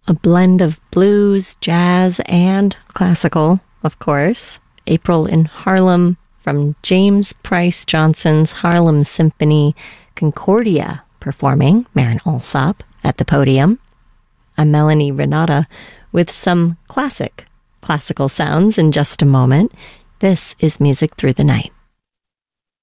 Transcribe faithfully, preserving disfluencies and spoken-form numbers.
A blend of blues, jazz, and classical, of course. April in Harlem from James Price Johnson's Harlem Symphony, Concordia performing, Marin Alsop at the podium. I'm Melanie Renata with some classic, classical sounds in just a moment. This is Music Through the Night.